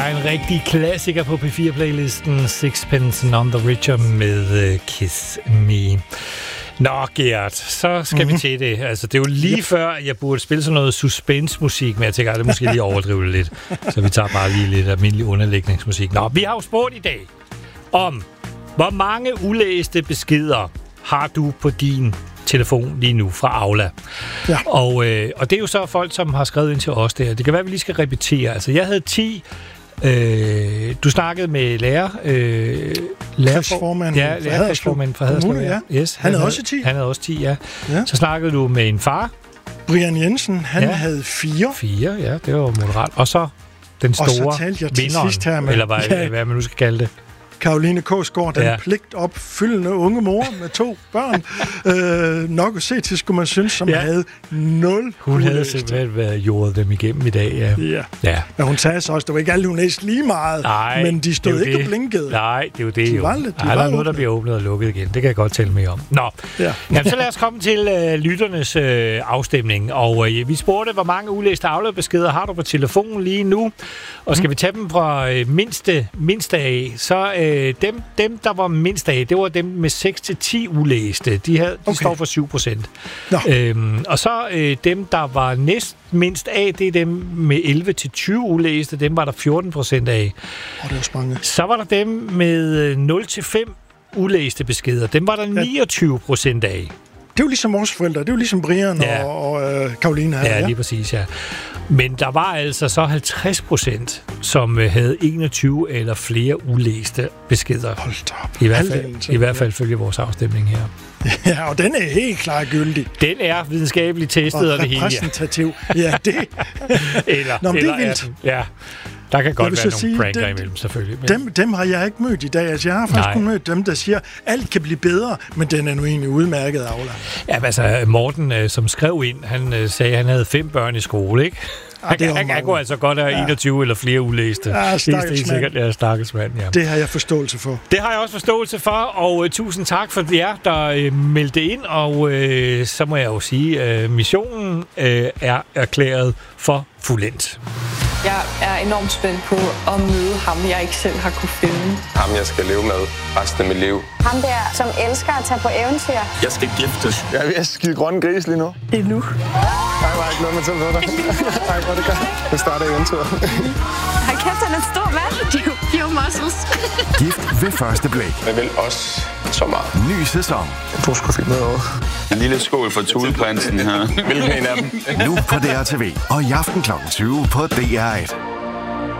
er en rigtig klassiker på P4-playlisten. Sixpence None the Richer med Kiss Me. Nå, Gert, så skal vi til det. Altså, det er jo lige før, jeg burde spille sådan noget suspense-musik, men jeg tænker, at det måske lige overdrive lidt. Så vi tager bare lige lidt almindelig underlægningsmusik. Nå, vi har jo spurgt i dag om, hvor mange ulæste beskeder har du på din telefon lige nu fra Aula. Ja. Og det er jo så folk, som har skrevet ind til os der. Det kan være, at vi lige skal repetere. Altså, jeg havde 10. Du snakkede med lærerformand fra Haderslev. Ja. Yes, han havde også 10. Han havde også 10, ja. Så snakkede du med en far. Brian Jensen, han havde 4. 4, ja, det var moderat. Og så den store vinderen, eller hvad man nu skal kalde det. Caroline Kåsgaard, den pligtopfyldende unge mor med 2 børn. Nok at se til, skulle man synes, som havde 0. Hun havde simpelthen været jordet dem igennem i dag, ja. Men hun sagde så også, det var ikke alle, hun læste lige meget, men de stod ikke og blinkede. Nej, det er jo det. Der er noget, der bliver åbnet og lukket igen. Det kan jeg godt tælle mere om. Nå, jamen, så lad os komme til lytternes afstemning. Og vi spurgte, hvor mange ulæste Aula-beskeder har du på telefonen lige nu? Og skal vi tage dem fra mindste af, så dem, der var mindst af, det var dem med 6-10 ulæste. De står for 7%. Og så dem, der var næst mindst af, det er dem med 11-20 ulæste. Dem var der 14% af. Det var spændende. Så var der dem med 0-5 ulæste beskeder. Dem var der 29% af. Det er jo ligesom vores forældre. Det er jo ligesom Brian og Karoline her. Ja, lige præcis, ja. Men der var altså så 50%, som havde 21 eller flere ulæste beskeder. Hold da op. I hvert fald følge vores afstemning her. Ja, og den er helt klart gyldig. Den er videnskabeligt testet og det hele. Repræsentativ. Ja, det. Nå, det er vildt. Ja. Der kan godt være nogle pranker imellem, selvfølgelig. Dem har jeg ikke mødt i dag. Altså, jeg har faktisk kun mødt dem, der siger, alt kan blive bedre, men den er nu egentlig udmærket, Aula. Ja, altså Morten, som skrev ind, han sagde, at han havde 5 børn i skole, ikke? Han kunne altså godt have 21 eller flere ulæste. Ja, stakkels mand. Ja. Det har jeg forståelse for. Det har jeg også forståelse for, og tusind tak for jer, der meldte ind. Og så må jeg jo sige, at missionen er erklæret for fuldendt. Jeg er enormt spændt på at møde ham, jeg ikke selv har kunne finde. Ham, jeg skal leve med resten af mit liv. Ham der, som elsker at tage på eventyr. Jeg skal giftes. Jeg er ved at skide grønne gris lige nu. Det er nu. Ej, hvor har jeg glædet mig til at møde dig. Ej, hvor er det godt. Nu starter eventyret. Hold kæft, han er en stor mand. Pure muscles. Gift ved første blik. Jeg vil også så meget. Ny sæson. Du skal fint med over. En lille skål for Thuleprinsen her. Hvilken en af dem? Nu på DR TV og i aften kl. 20 på DR1.